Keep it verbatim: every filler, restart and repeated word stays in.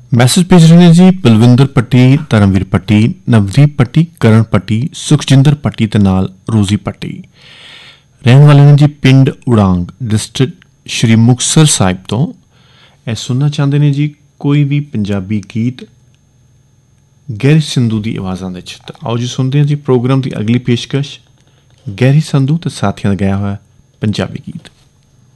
Message भेज रहे हैं जी बलविंदर पट्टी, धर्मवीर पट्टी, नवदीप पट्टी, करण पट्टी, सुखजिंदर पट्टी ते नाल रोजी पट्टी। रहने वाले ने जी पिंड उड़ांग, डिस्ट्रिक्ट श्री मुक्तसर साहिब तो। ਇਹ ਸੁਣਨਾ ਚਾਹੁੰਦੇ ਨੇ ਜੀ ਕੋਈ ਵੀ ਪੰਜਾਬੀ ਗੀਤ ਗੈਰੀ ਸੰਧੂ ਦੀ ਆਵਾਜ਼ਾਂ ਦੇ ਵਿੱਚ। ਤਾਂ ਆਓ ਜੀ ਸੁਣਦੇ ਹਾਂ ਜੀ ਪ੍ਰੋਗਰਾਮ ਦੀ ਅਗਲੀ ਪੇਸ਼ਕਸ਼, ਗੈਰੀ ਸੰਧੂ ਤੇ ਸਾਥੀਆਂ ਦਾ ਗਾਇਆ ਹੋਇਆ ਪੰਜਾਬੀ ਗੀਤ।